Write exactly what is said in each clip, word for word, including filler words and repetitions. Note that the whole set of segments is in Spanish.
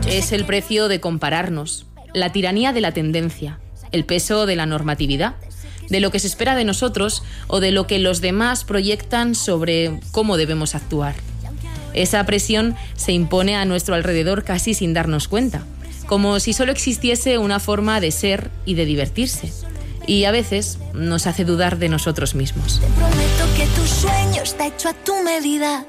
Es el precio de compararnos, la tiranía de la tendencia, el peso de la normatividad, de lo que se espera de nosotros o de lo que los demás proyectan sobre cómo debemos actuar. Esa presión se impone a nuestro alrededor casi sin darnos cuenta, como si solo existiese una forma de ser y de divertirse. Y a veces nos hace dudar de nosotros mismos. Te prometo que tu sueño está hecho a tu medida.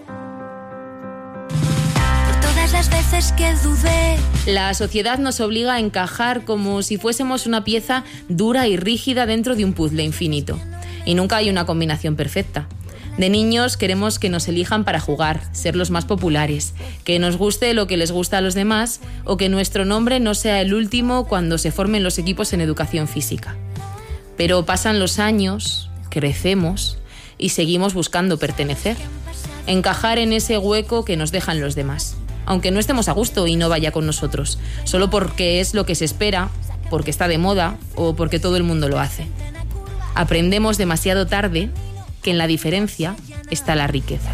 Por todas las veces que dudé. La sociedad nos obliga a encajar como si fuésemos una pieza dura y rígida dentro de un puzzle infinito. Y nunca hay una combinación perfecta. De niños queremos que nos elijan para jugar, ser los más populares, que nos guste lo que les gusta a los demás o que nuestro nombre no sea el último cuando se formen los equipos en educación física. Pero pasan los años, crecemos y seguimos buscando pertenecer, encajar en ese hueco que nos dejan los demás, aunque no estemos a gusto y no vaya con nosotros, solo porque es lo que se espera, porque está de moda o porque todo el mundo lo hace. Aprendemos demasiado tarde que en la diferencia está la riqueza.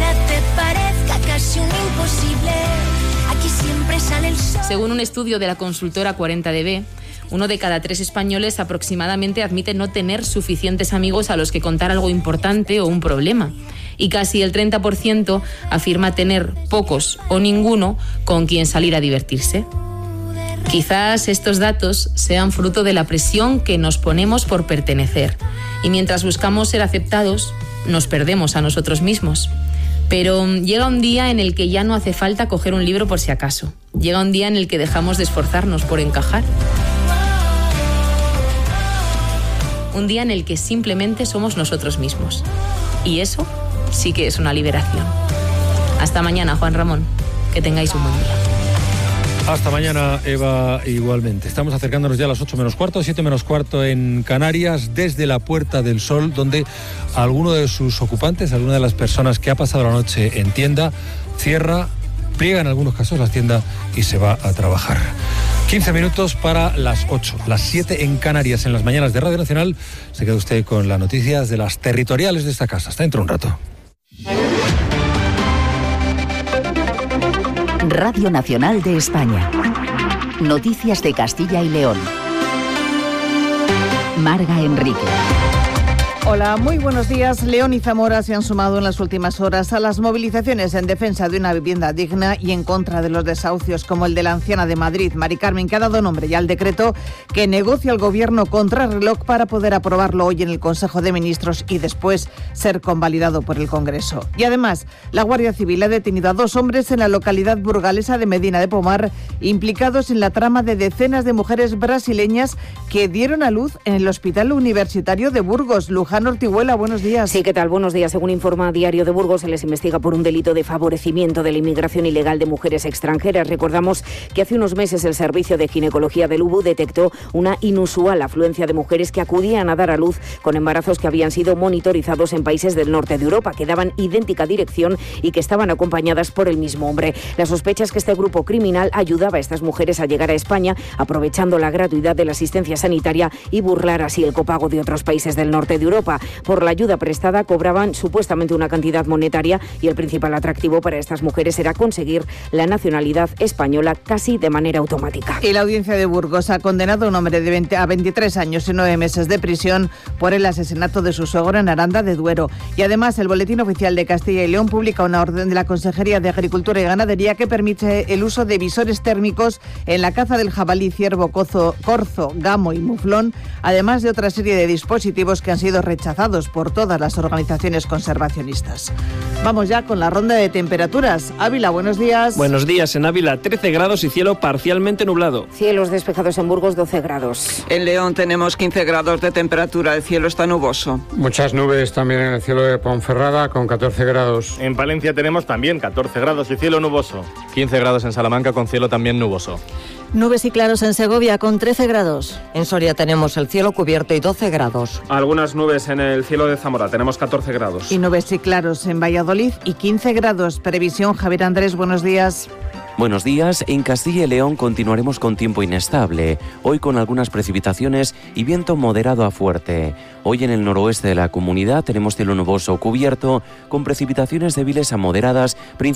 Según un estudio de la consultora cuarenta D B, uno de cada tres españoles aproximadamente admite no tener suficientes amigos a los que contar algo importante o un problema. Y casi el treinta por ciento afirma tener pocos o ninguno con quien salir a divertirse. Quizás estos datos sean fruto de la presión que nos ponemos por pertenecer. Y mientras buscamos ser aceptados, nos perdemos a nosotros mismos. Pero llega un día en el que ya no hace falta coger un libro por si acaso. Llega un día en el que dejamos de esforzarnos por encajar. Un día en el que simplemente somos nosotros mismos. Y eso sí que es una liberación. Hasta mañana, Juan Ramón. Que tengáis un buen día. Hasta mañana, Eva, igualmente. Estamos acercándonos ya a las ocho menos cuarto, siete menos cuarto en Canarias, desde la Puerta del Sol, donde alguno de sus ocupantes, alguna de las personas que ha pasado la noche en tienda, cierra, pliega en algunos casos la tienda y se va a trabajar. quince minutos para las ocho, las siete en Canarias, en las mañanas de Radio Nacional. Se queda usted con las noticias de las territoriales de esta casa. Hasta dentro un rato. Radio Nacional de España. Noticias de Castilla y León. Marga Enrique. Hola, muy buenos días. León y Zamora se han sumado en las últimas horas a las movilizaciones en defensa de una vivienda digna y en contra de los desahucios, como el de la anciana de Madrid, Mari Carmen, que ha dado nombre ya al decreto que negocia el Gobierno contra reloj para poder aprobarlo hoy en el Consejo de Ministros y después ser convalidado por el Congreso. Y además, la Guardia Civil ha detenido a dos hombres en la localidad burgalesa de Medina de Pomar, implicados en la trama de decenas de mujeres brasileñas que dieron a luz en el Hospital Universitario de Burgos. Luján Ortiguela, buenos días. Sí, ¿qué tal? Buenos días. Según informa Diario de Burgos, se les investiga por un delito de favorecimiento de la inmigración ilegal de mujeres extranjeras. Recordamos que hace unos meses el Servicio de Ginecología del U B U detectó una inusual afluencia de mujeres que acudían a dar a luz con embarazos que habían sido monitorizados en países del norte de Europa, que daban idéntica dirección y que estaban acompañadas por el mismo hombre. La sospecha es que este grupo criminal ayudaba a estas mujeres a llegar a España, aprovechando la gratuidad de la asistencia sanitaria y burlar así el copago de otros países del norte de Europa. Por la ayuda prestada cobraban supuestamente una cantidad monetaria y el principal atractivo para estas mujeres era conseguir la nacionalidad española casi de manera automática. Y la audiencia de Burgos ha condenado a un hombre de veinte a veintitrés años y nueve meses de prisión por el asesinato de su suegro en Aranda de Duero. Y además el Boletín Oficial de Castilla y León publica una orden de la Consejería de Agricultura y Ganadería que permite el uso de visores térmicos en la caza del jabalí, ciervo, cozo, corzo, gamo y muflón, además de otra serie de dispositivos que han sido rechazados por todas las organizaciones conservacionistas. Vamos ya con la ronda de temperaturas. Ávila, buenos días. Buenos días. En Ávila, trece grados y cielo parcialmente nublado. Cielos despejados en Burgos, doce grados. En León tenemos quince grados de temperatura, el cielo está nuboso. Muchas nubes también en el cielo de Ponferrada, con catorce grados. En Palencia tenemos también catorce grados y cielo nuboso. quince grados en Salamanca, con cielo también nuboso. Nubes y claros en Segovia, con trece grados. En Soria tenemos el cielo cubierto y doce grados. Algunas nubes en el cielo de Zamora, tenemos catorce grados. Y nubes y claros en Valladolid y quince grados. Previsión, Javier Andrés, buenos días. Buenos días. En Castilla y León continuaremos con tiempo inestable, hoy con algunas precipitaciones y viento moderado a fuerte. Hoy en el noroeste de la comunidad tenemos cielo nuboso cubierto, con precipitaciones débiles a moderadas, principalmente